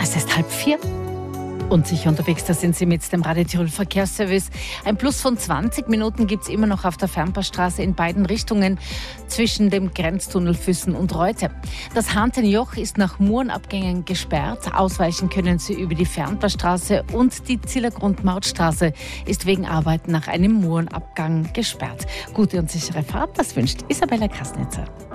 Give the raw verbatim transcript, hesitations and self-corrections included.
Es ist halb vier. Unsicher unterwegs, da sind Sie mit dem Radio Tirol Verkehrsservice. Ein Plus von zwanzig Minuten gibt es immer noch auf der Fernpassstraße in beiden Richtungen zwischen dem Grenztunnel Füssen und Reute. Das Hahntenjoch ist nach Murenabgängen gesperrt. Ausweichen können Sie über die Fernpassstraße und die Zillergrund-Mautstraße ist wegen Arbeiten nach einem Murenabgang gesperrt. Gute und sichere Fahrt, das wünscht Isabella Krasnitzer.